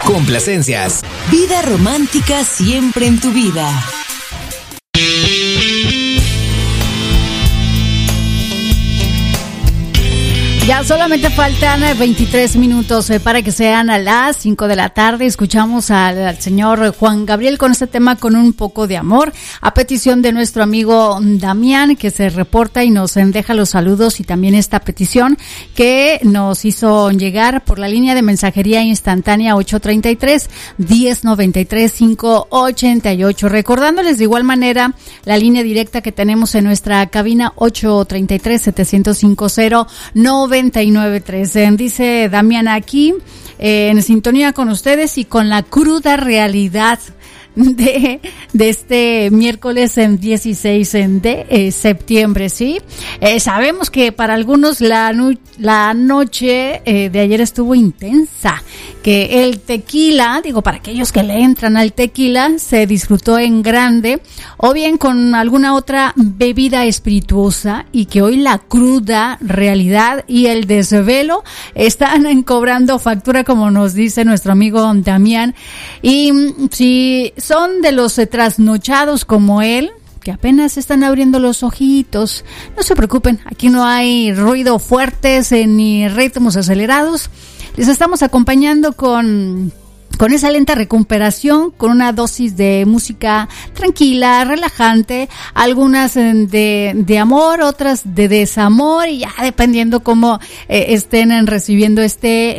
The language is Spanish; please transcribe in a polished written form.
Complacencias. Vida romántica siempre en tu vida. Ya solamente faltan 23 minutos para que sean a las 5 de la tarde. Escuchamos al señor Juan Gabriel con este tema, Con un poco de amor, a petición de nuestro amigo Damián, que se reporta y nos deja los saludos, y también esta petición que nos hizo llegar por la línea de mensajería instantánea 833-1093-588. Recordándoles de igual manera la línea directa que tenemos en nuestra cabina 833-705-099. Dice Damián aquí, en sintonía con ustedes y con la cruda realidad de este miércoles 16 de septiembre, ¿sí? Sabemos que para algunos la noche de ayer estuvo intensa, que el tequila, digo, para aquellos que le entran al tequila, se disfrutó en grande, o bien con alguna otra bebida espirituosa, y que hoy la cruda realidad y el desvelo están cobrando factura, como nos dice nuestro amigo Damián. Y si son de los trasnochados como él, que apenas están abriendo los ojitos, no se preocupen, aquí no hay ruido fuertes ni ritmos acelerados. Les estamos acompañando con esa lenta recuperación, con una dosis de música tranquila, relajante, algunas de amor, otras de desamor, y ya dependiendo cómo estén recibiendo este